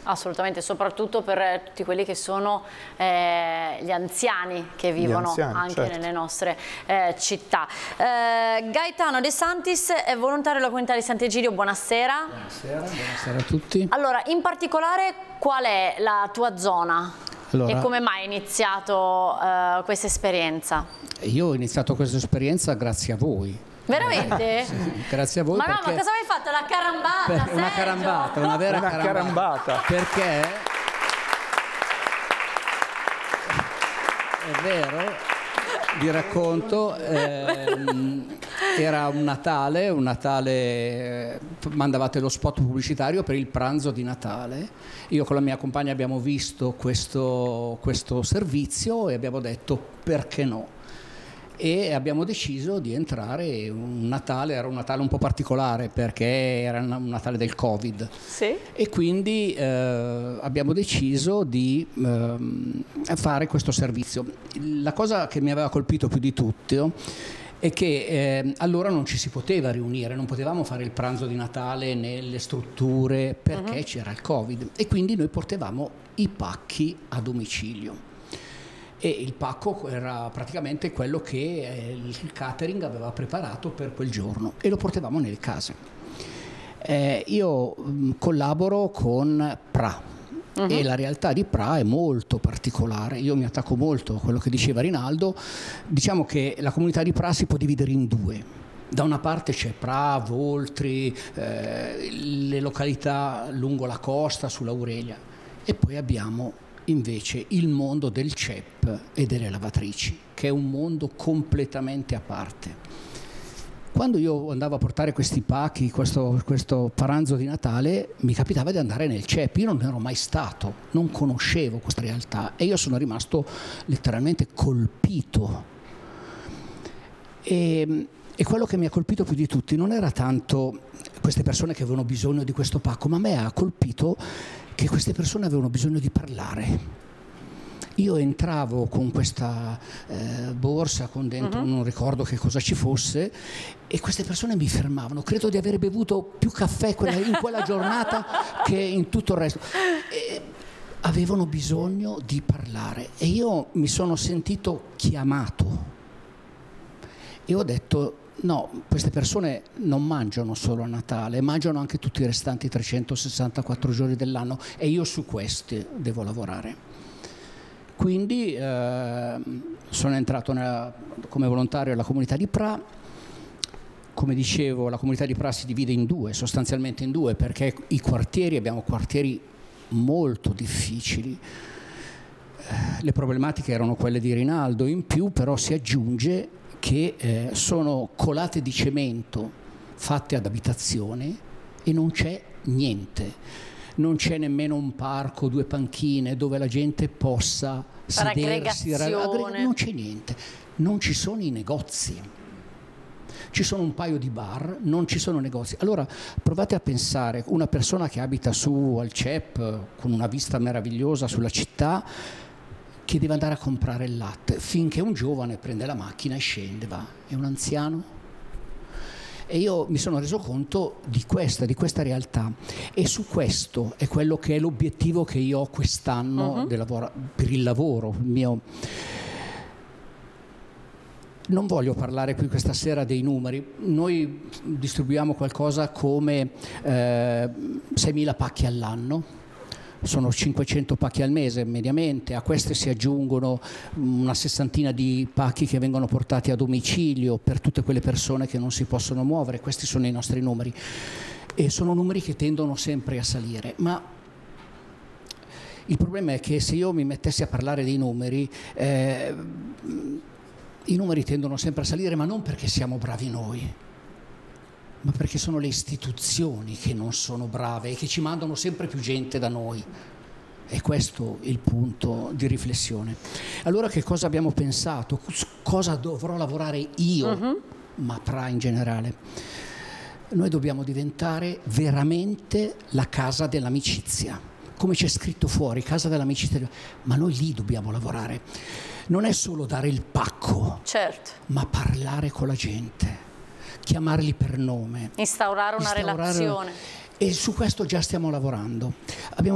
Assolutamente, soprattutto per tutti quelli che sono gli anziani che vivono anche certo, nelle nostre città. Gaetano De Santis è volontario della comunità di Sant'Egidio, buonasera. Buonasera a tutti. Allora, in particolare qual è la tua zona e come mai hai iniziato questa esperienza? Io ho iniziato questa esperienza grazie a voi. Veramente? Sì, grazie a voi. Ma no, ma cosa hai fatto? La carambata? Una carambata, una vera carambata. Perché è vero, vi racconto, era un Natale, mandavate lo spot pubblicitario per il pranzo di Natale. Io con la mia compagna abbiamo visto questo servizio e abbiamo detto perché no? E abbiamo deciso di entrare. Era un Natale un po' particolare perché era un Natale del Covid, sì. E quindi abbiamo deciso di fare questo servizio. La cosa che mi aveva colpito più di tutto è che allora non ci si poteva riunire, non potevamo fare il pranzo di Natale nelle strutture perché c'era il Covid, e quindi noi portavamo i pacchi a domicilio. E il pacco era praticamente quello che il catering aveva preparato per quel giorno e lo portavamo nelle case. Io collaboro con PRA e la realtà di PRA è molto particolare. Io mi attacco molto a quello che diceva Rinaldo. Diciamo che la comunità di PRA si può dividere in due. Da una parte c'è PRA, Voltri, le località lungo la costa, sull'Aurelia, e poi abbiamo invece il mondo del CEP e delle lavatrici, che è un mondo completamente a parte. Quando io andavo a portare questi pacchi, questo pranzo di Natale, mi capitava di andare nel CEP. Io non ero mai stato, non conoscevo questa realtà e io sono rimasto letteralmente colpito. E quello che mi ha colpito più di tutti non era tanto queste persone che avevano bisogno di questo pacco, ma a me ha colpito che queste persone avevano bisogno di parlare. Io entravo con questa borsa con dentro, non ricordo che cosa ci fosse, e queste persone mi fermavano. Credo di aver bevuto più caffè in quella giornata che in tutto il resto. E avevano bisogno di parlare e io mi sono sentito chiamato e ho detto: no, queste persone non mangiano solo a Natale, mangiano anche tutti i restanti 364 giorni dell'anno e io su questi devo lavorare. Quindi sono entrato come volontario alla comunità di PRA. Come dicevo, la comunità di PRA si divide in due, sostanzialmente in due, perché abbiamo quartieri molto difficili. Le problematiche erano quelle di Rinaldo, in più però si aggiunge che sono colate di cemento fatte ad abitazione e non c'è niente. Non c'è nemmeno un parco, 2 panchine dove la gente possa sedersi, non c'è niente. Non ci sono i negozi. Ci sono un paio di bar, non ci sono negozi. Allora provate a pensare, una persona che abita su al CEP con una vista meravigliosa sulla città, che deve andare a comprare il latte, finché un giovane prende la macchina e scende, va. È un anziano? E io mi sono reso conto di questa realtà, e su questo è quello che è l'obiettivo che io ho quest'anno per il lavoro mio. Non voglio parlare qui questa sera dei numeri. Noi distribuiamo qualcosa come 6.000 pacchi all'anno. Sono 500 pacchi al mese mediamente, a queste si aggiungono una 60ina di pacchi che vengono portati a domicilio per tutte quelle persone che non si possono muovere. Questi sono i nostri numeri e sono numeri che tendono sempre a salire, ma il problema è che se io mi mettessi a parlare dei numeri, i numeri tendono sempre a salire, ma non perché siamo bravi noi, ma perché sono le istituzioni che non sono brave e che ci mandano sempre più gente da noi. E questo è il punto di riflessione. Allora che cosa abbiamo pensato? Cosa dovrò lavorare io, ma PRA in generale? Noi dobbiamo diventare veramente la casa dell'amicizia. Come c'è scritto fuori, casa dell'amicizia, ma noi lì dobbiamo lavorare. Non è solo dare il pacco, certo, ma parlare con la gente. Chiamarli per nome, instaurare una relazione. E su questo già stiamo lavorando.